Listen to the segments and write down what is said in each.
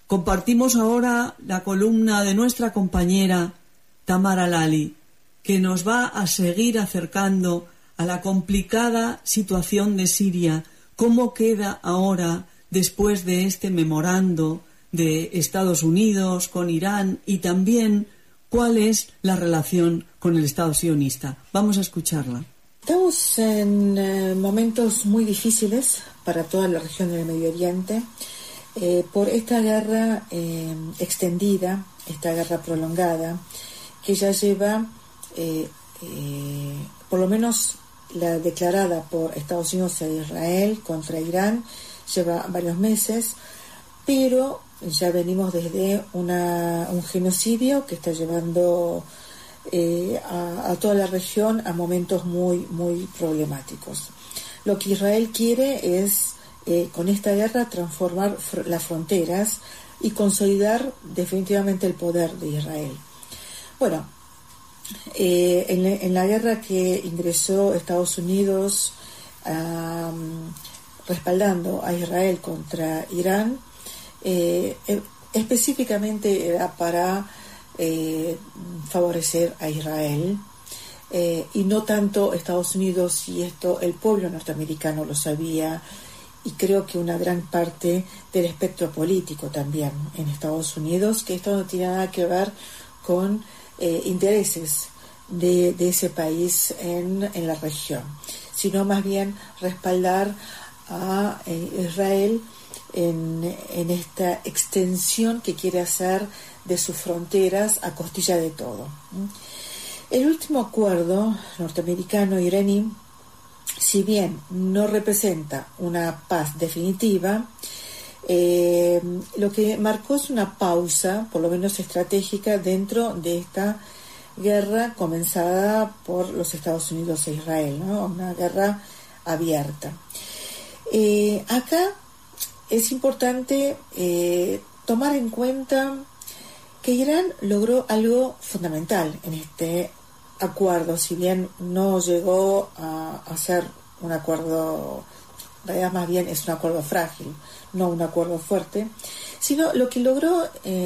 Compartimos ahora la columna de nuestra compañera Tamara Lali, que nos va a seguir acercando a la complicada situación de Siria, cómo queda ahora después de este memorando de Estados Unidos con Irán y también cuál es la relación con el Estado sionista. Vamos a escucharla. Estamos en momentos muy difíciles para toda la región del Medio Oriente por esta guerra extendida, esta guerra prolongada, que ya lleva, por lo menos la declarada por Estados Unidos e Israel contra Irán, lleva varios meses, pero ya venimos desde un genocidio que está llevando a toda la región a momentos muy, muy problemáticos. Lo que Israel quiere es, con esta guerra, transformar las fronteras y consolidar definitivamente el poder de Israel. Bueno, en la guerra que ingresó Estados Unidos respaldando a Israel contra Irán, específicamente era para favorecer a Israel y no tanto Estados Unidos, y esto el pueblo norteamericano lo sabía, y creo que una gran parte del espectro político también en Estados Unidos, que esto no tiene nada que ver con intereses de ese país en la región, sino más bien respaldar a Israel en esta extensión que quiere hacer de sus fronteras a costilla de todo. El último acuerdo norteamericano-iraní, si bien no representa una paz definitiva, lo que marcó es una pausa, por lo menos estratégica, dentro de esta guerra comenzada por los Estados Unidos e Israel, ¿no? Una guerra abierta. Acá es importante tomar en cuenta que Irán logró algo fundamental en este acuerdo, si bien no llegó a ser un acuerdo, en realidad más bien es un acuerdo frágil, no un acuerdo fuerte, sino lo que logró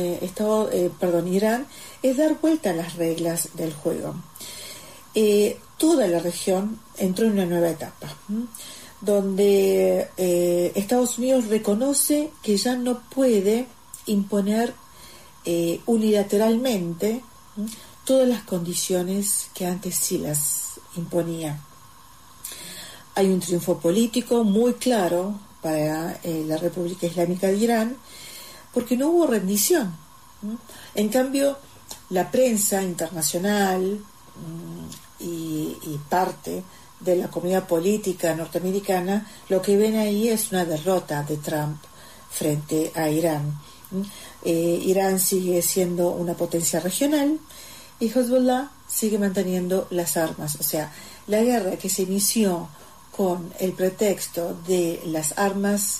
Irán es dar vuelta a las reglas del juego. Toda la región entró en una nueva etapa, donde Estados Unidos reconoce que ya no puede imponer unilateralmente todas las condiciones que antes sí las imponía. Hay un triunfo político muy claro para la República Islámica de Irán, porque no hubo rendición. En cambio, la prensa internacional y parte de la comunidad política norteamericana, lo que ven ahí es una derrota de Trump frente a Irán. Irán sigue siendo una potencia regional y Hezbollah sigue manteniendo las armas. O sea, la guerra que se inició con el pretexto de las armas,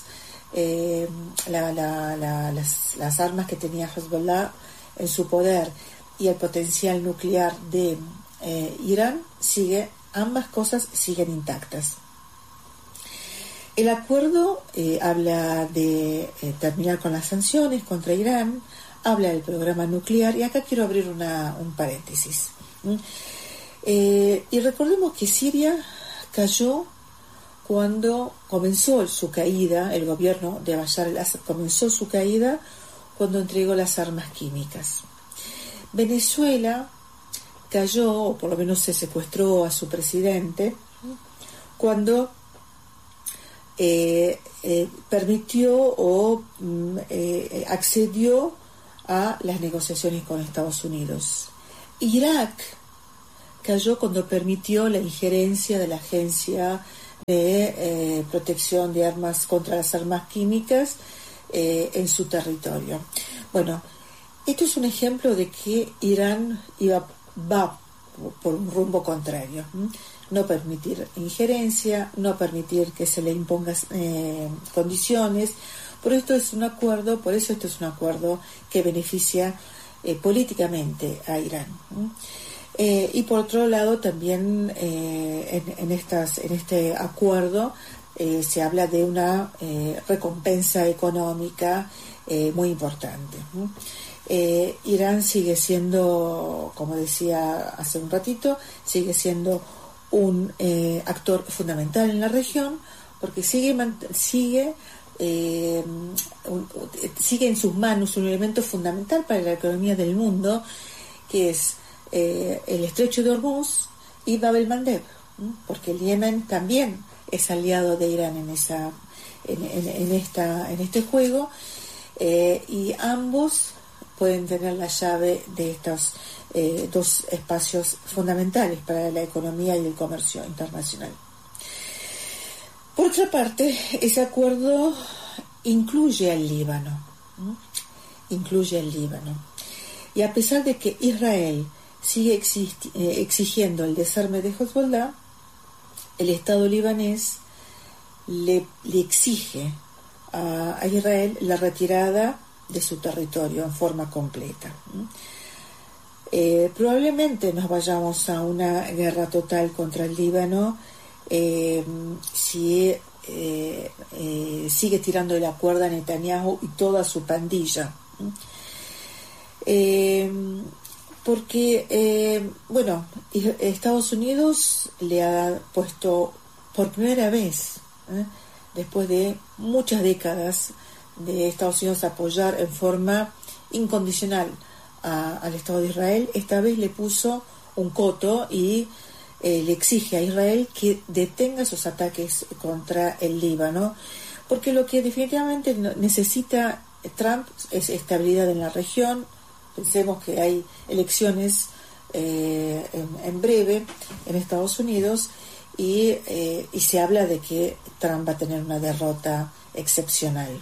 las armas que tenía Hezbollah en su poder y el potencial nuclear de Irán, ambas cosas siguen intactas. El acuerdo habla de terminar con las sanciones contra Irán, habla del programa nuclear, y acá quiero abrir un paréntesis. Y recordemos que Siria cayó cuando comenzó su caída, el gobierno de Bashar al-Assad comenzó su caída cuando entregó las armas químicas. Venezuela cayó, o por lo menos se secuestró a su presidente, cuando permitió o accedió a las negociaciones con Estados Unidos. Irak cayó cuando permitió la injerencia de la Agencia de Protección de Armas contra las Armas Químicas en su territorio. Bueno, esto es un ejemplo de que Irán va por un rumbo contrario. No permitir injerencia, no permitir que se le impongan condiciones. Por eso esto es un acuerdo que beneficia políticamente a Irán. Y por otro lado también en este acuerdo se habla de una recompensa económica muy importante. Irán sigue siendo, como decía hace un ratito, sigue siendo un actor fundamental en la región, porque sigue en sus manos un elemento fundamental para la economía del mundo, que es el estrecho de Hormuz y Bab el-Mandeb, porque el Yemen también es aliado de Irán en este juego, y ambos pueden tener la llave de estos dos espacios fundamentales para la economía y el comercio internacional. Por otra parte, ese acuerdo incluye al Líbano, y a pesar de que Israel sigue exigiendo el desarme de Hezbollah, el Estado libanés le exige a Israel la retirada de su territorio en forma completa. Probablemente nos vayamos a una guerra total contra el Líbano si sigue tirando de la cuerda a Netanyahu y toda su pandilla. Porque Estados Unidos le ha puesto por primera vez, después de muchas décadas de Estados Unidos apoyar en forma incondicional al Estado de Israel, esta vez le puso un coto y le exige a Israel que detenga sus ataques contra el Líbano, porque lo que definitivamente necesita Trump es estabilidad en la región. Pensemos que hay elecciones en breve en Estados Unidos y se habla de que Trump va a tener una derrota excepcional.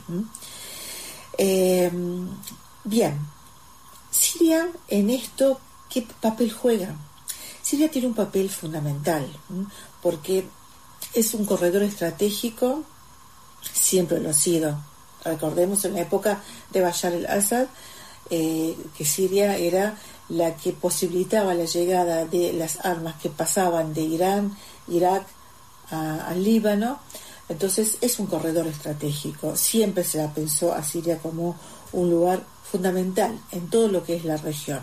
Bien, Siria en esto, ¿qué papel juega? Siria tiene un papel fundamental, porque es un corredor estratégico, siempre lo ha sido. Recordemos en la época de Bashar al-Assad, que Siria era la que posibilitaba la llegada de las armas que pasaban de Irán, Irak al Líbano. Entonces es un corredor estratégico. Siempre se la pensó a Siria como un lugar fundamental en todo lo que es la región.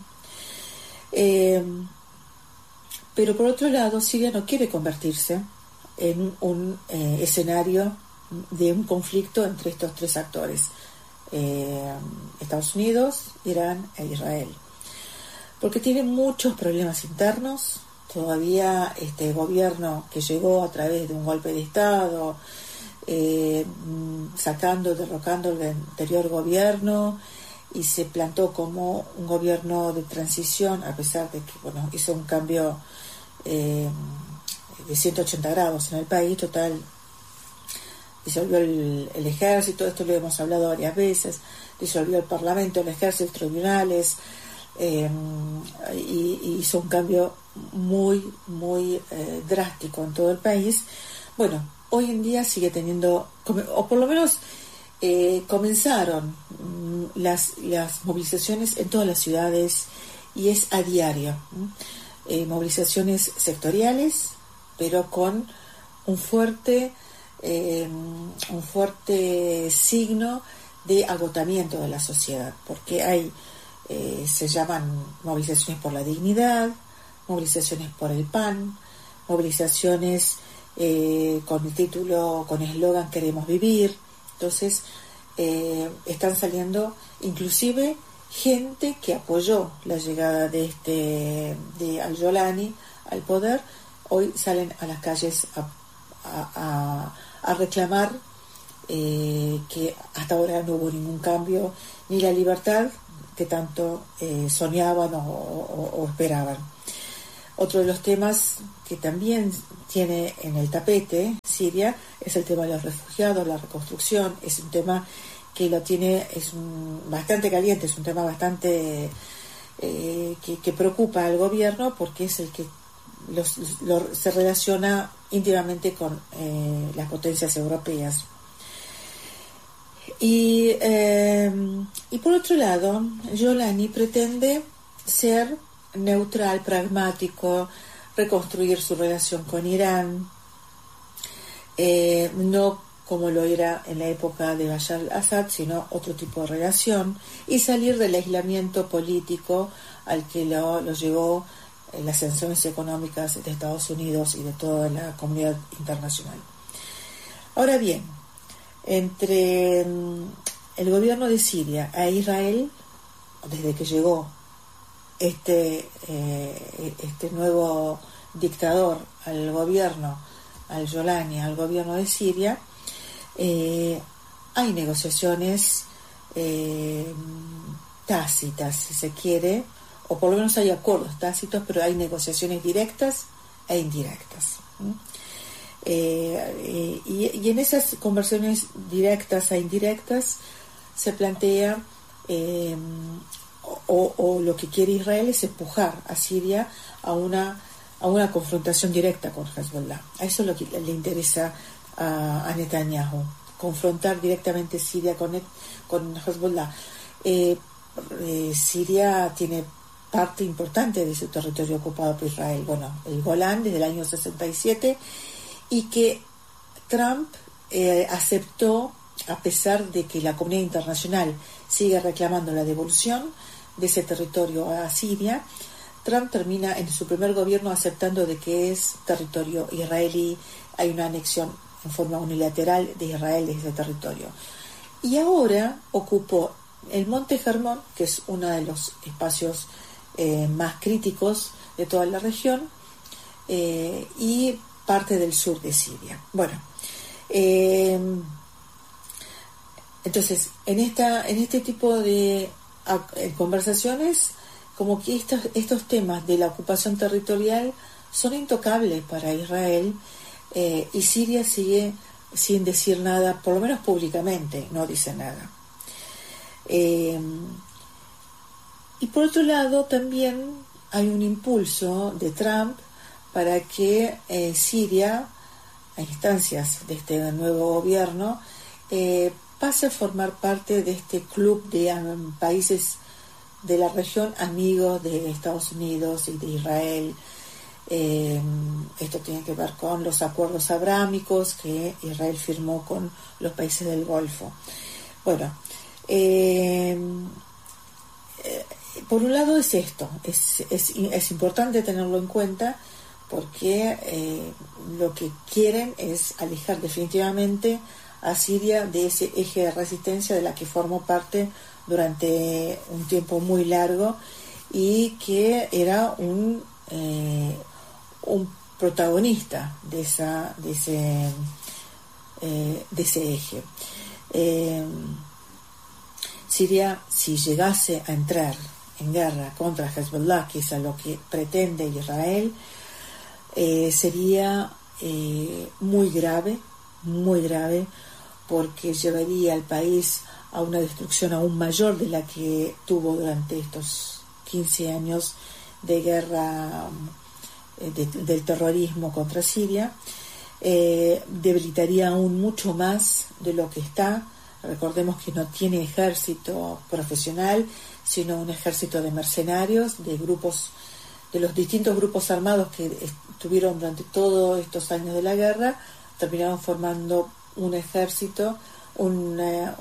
Pero por otro lado, Siria no quiere convertirse en un escenario de un conflicto entre estos tres actores: Estados Unidos, Irán e Israel, porque tiene muchos problemas internos. Todavía este gobierno que llegó a través de un golpe de Estado, derrocando el anterior gobierno, y se plantó como un gobierno de transición, a pesar de que hizo un cambio de 180 grados en el país. Total, disolvió el ejército, esto lo hemos hablado varias veces, disolvió el parlamento, el ejército, los tribunales, y hizo un cambio muy drástico en todo el país. Bueno, hoy en día sigue teniendo, o por lo menos comenzaron las movilizaciones en todas las ciudades, y es a diario, movilizaciones sectoriales, pero con un fuerte signo de agotamiento de la sociedad, porque hay se llaman movilizaciones por la dignidad, movilizaciones por el pan, movilizaciones con el título, con eslogan "Queremos vivir". Entonces están saliendo inclusive gente que apoyó la llegada de al-Jolani al poder. Hoy salen a las calles a reclamar que hasta ahora no hubo ningún cambio, ni la libertad que tanto soñaban o esperaban. Otro de los temas que también tiene en el tapete Siria es el tema de los refugiados, la reconstrucción. Es un tema que bastante caliente, es un tema bastante que preocupa al gobierno, porque es el que se relaciona íntimamente con las potencias europeas. Y por otro lado, Jolani pretende ser neutral, pragmático, reconstruir su relación con Irán, no como lo era en la época de Bashar al-Assad, sino otro tipo de relación, y salir del aislamiento político al que lo llevó las sanciones económicas de Estados Unidos y de toda la comunidad internacional. Ahora bien, entre el gobierno de Siria e Israel, desde que llegó este nuevo dictador al gobierno, al Golani, al gobierno de Siria, hay negociaciones tácitas, si se quiere, o por lo menos hay acuerdos tácitos, pero hay negociaciones directas e indirectas. Y en esas conversaciones directas e indirectas se plantea o lo que quiere Israel es empujar a Siria a una confrontación directa con Hezbollah. A eso es lo que le interesa a Netanyahu, confrontar directamente Siria con Hezbollah. Siria tiene parte importante de su territorio ocupado por Israel, el Golán desde el año 67, y que Trump aceptó, a pesar de que la comunidad internacional sigue reclamando la devolución de ese territorio a Siria. Trump termina en su primer gobierno aceptando de que es territorio israelí, hay una anexión en forma unilateral de Israel de ese territorio. Y ahora ocupó el Monte Hermón, que es uno de los espacios más críticos de toda la región, y parte del sur de Siria. Entonces, en este tipo de conversaciones, como que estos temas de la ocupación territorial son intocables para Israel, y Siria sigue sin decir nada, por lo menos públicamente, no dice nada. Y por otro lado, también hay un impulso de Trump para que Siria, a instancias de este nuevo gobierno, pase a formar parte de este club de países de la región amigos de Estados Unidos y de Israel. Esto tiene que ver con los acuerdos abrámicos que Israel firmó con los países del Golfo. Por un lado es esto, es importante tenerlo en cuenta, porque lo que quieren es alejar definitivamente a Siria de ese eje de resistencia de la que formó parte durante un tiempo muy largo y que era un protagonista de ese eje. Siria, si llegase a entrar en guerra contra Hezbollah, que es a lo que pretende Israel, sería muy grave, porque llevaría al país a una destrucción aún mayor de la que tuvo durante estos 15 años de guerra del terrorismo contra Siria. Debilitaría aún mucho más de lo que está. Recordemos que no tiene ejército profesional, sino un ejército de mercenarios, de los distintos grupos armados que estuvieron durante todos estos años de la guerra. Terminaron formando un ejército, una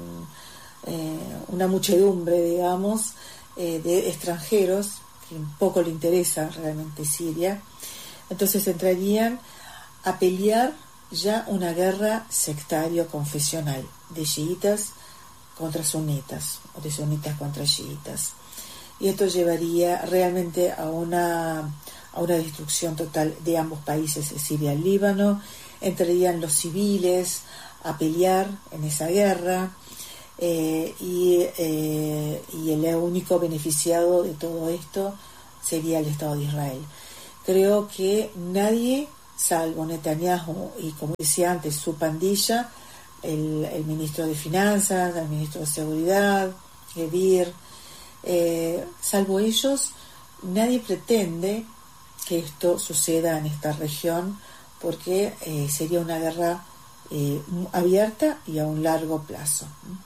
muchedumbre, digamos, de extranjeros, que un poco le interesa realmente Siria. Entonces entrarían a pelear ya una guerra sectario-confesional, de chiitas contra sunitas, o de sunitas contra chiitas. Y esto llevaría realmente a una destrucción total de ambos países, Siria y Líbano. Entrarían los civiles a pelear en esa guerra, y el único beneficiado de todo esto sería el Estado de Israel. Creo que nadie, salvo Netanyahu y, como decía antes, su pandilla, el ministro de Finanzas, el ministro de Seguridad, Gebir, salvo ellos, nadie pretende que esto suceda en esta región, porque sería una guerra abierta y a un largo plazo.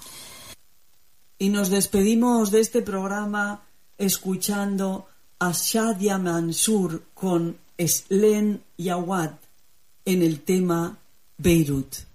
Y nos despedimos de este programa escuchando a Shadia Mansour con Eslen Yawad en el tema Beirut.